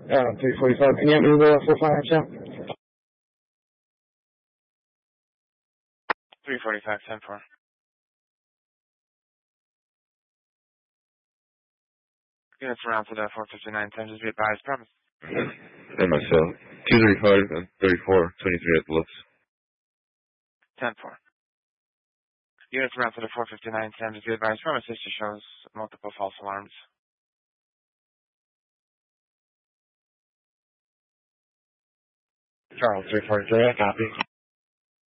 345. Can you help me with 458? 345, 10-4. Units around to the 459, 10, just be advised, promise. And myself. 235 and 34, 23 at the looks. 10-4. Units around to the 459, 10, just be advised, promise. History shows multiple false alarms. Charles, 343, I copy.